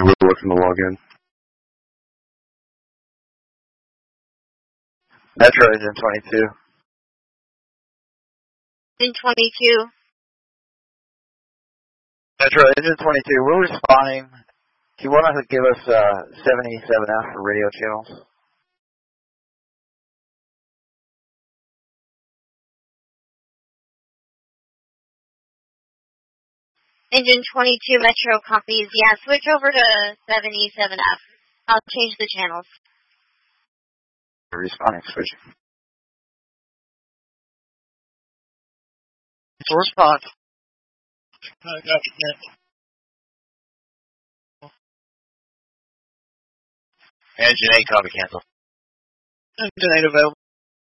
We're looking to log in. Metro Engine 22. Engine 22. Metro Engine 22, we're responding. Do you want to give us 77F for radio channels? Engine 22 Metro copies. Yeah, switch over to 77F. I'll change the channels. Responding, switching. It's a response. I got it. Engine 8, copy, cancel. Engine 8 available.